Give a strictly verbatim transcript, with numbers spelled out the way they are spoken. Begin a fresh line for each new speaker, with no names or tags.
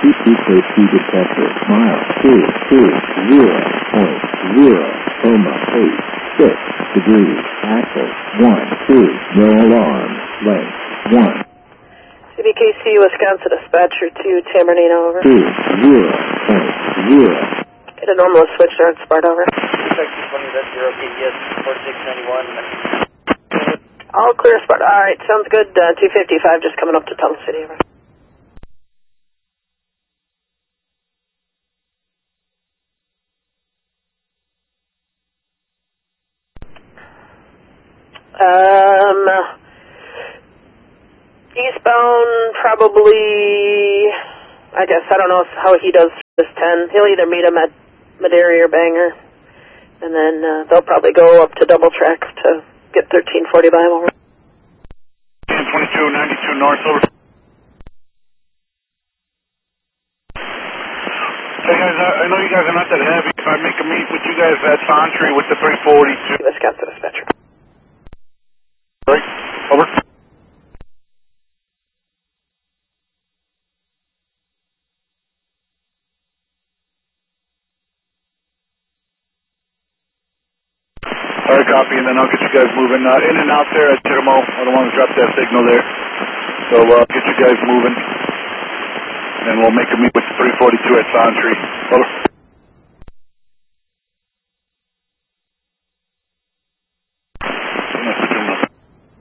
T K C detector, mile two two zero point zero, coma eight six degrees, axle one two, no alarm, length one.
C B K C, Wisconsin dispatcher two, Tamernino, over.
two zero point zero.
Get a normal switch start, Spart, over.
Texas twenty, that's zero P T S forty-six ninety-one.
All clear, Spart. All right, sounds good. Uh, two fifty-five just coming up to Tunnel City, over. Um, eastbound, probably, I guess, I don't know how he does this ten. He'll either meet him at Madera or Bangor, and then uh, they'll probably go up to double track to get thirteen forty-five over.
twenty-two ninety-two north, over. Hey guys, I know you guys are not that heavy. If I make a meet with you guys at Santry with the three forty-two.
Wisconsin dispatcher.
Right, over. Alright, copy, and then I'll get you guys moving. Uh, in and out there at Chitamo. I don't want to drop that signal there. So, uh, get you guys moving. And we'll make a meet with the three forty-two at Santry. Over.